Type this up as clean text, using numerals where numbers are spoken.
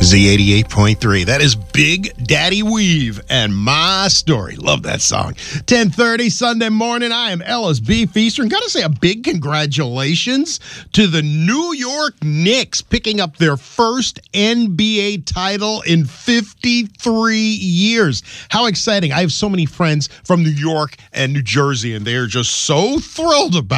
Z88.3. That is Big Daddy Weave and My Story. Love that song. 10:30 Sunday morning. I am Ellis B. Feaster. And got to say a big congratulations to the New York Knicks picking up their first NBA title in 53 years. How exciting. I have so many friends from New York and New Jersey, and they are just so thrilled about